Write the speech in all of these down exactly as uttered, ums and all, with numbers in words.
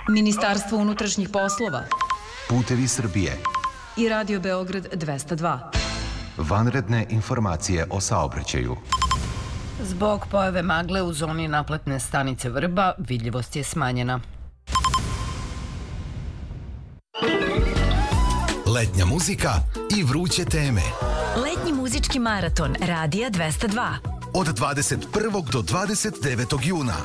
Ministarstvo unutrašnjih poslova, Putevi Srbije i Radio Beograd dvesta dva. Vanredne informacije o saobraćaju. Zbog pojave magle u zoni naplatne stanice Vrba, vidljivost je smanjena. Letnja muzika i vruće teme. Letnji muzički maraton Radija dvesta dva. Od dvadeset prvog do dvadeset devetog juna.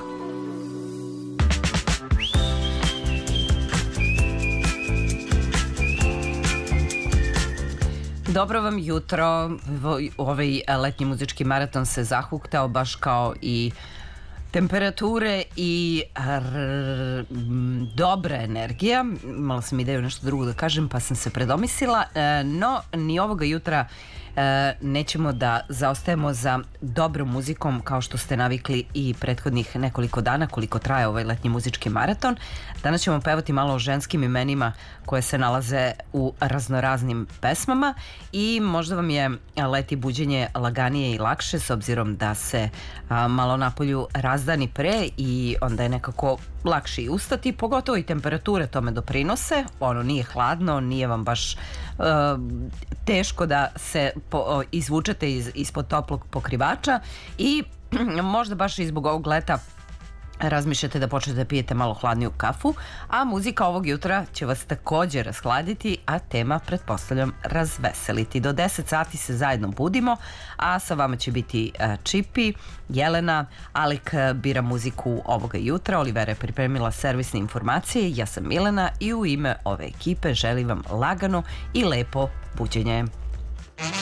Dobro vam jutro. Ovaj letnji muzički maraton se zahuktao baš kao i temperature i r... dobra energija. Malo sam ideju nešto drugo da kažem pa sam se predomislila, no ni ovoga jutra nećemo da zaostajemo za dobrom muzikom kao što ste navikli i prethodnih nekoliko dana koliko traje ovaj letnji muzički maraton. Danas ćemo pevati malo o ženskim imenima koje se nalaze u raznoraznim pesmama i možda vam je leti buđenje laganije i lakše s obzirom da se a, malo napolju razdani pre i onda je nekako lakše i ustati, pogotovo i temperature tome doprinose. Ono nije hladno, nije vam baš uh, teško da se po, izvučete iz, ispod toplog pokrivača i možda baš i zbog ovog leta razmišljate da počnete da pijete malo hladniju kafu, a muzika ovog jutra će vas također rashladiti, a tema, pretpostavljam, razveseliti. Do deset sati se zajedno budimo, a sa vama će biti Čipi, Jelena, Alik bira muziku ovoga jutra, Olivera je pripremila servisne informacije, ja sam Milena i u ime ove ekipe želim vam lagano i lepo buđenje.